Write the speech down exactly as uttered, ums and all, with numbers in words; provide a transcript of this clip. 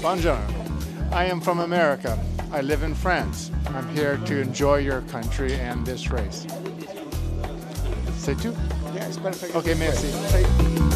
Buongiorno. I am from America. I live in France. I'm here to enjoy your country and this race. C'est tout? Yeah, it's perfect. Ok, merci.